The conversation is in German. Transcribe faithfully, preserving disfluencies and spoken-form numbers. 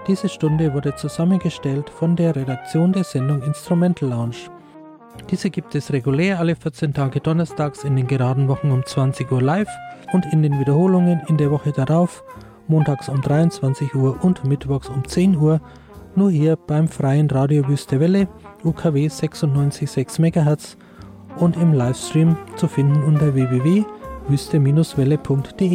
Diese Stunde wurde zusammengestellt von der Redaktion der Sendung Instrumental Lounge. Diese gibt es regulär alle vierzehn Tage donnerstags in den geraden Wochen um zwanzig Uhr live und in den Wiederholungen in der Woche darauf, montags um dreiundzwanzig Uhr und mittwochs um zehn Uhr, nur hier beim freien Radio Wüste Welle, U K W sechsundneunzig Komma sechs Megahertz und im Livestream zu finden unter w w w punkt wüste Bindestrich welle punkt de.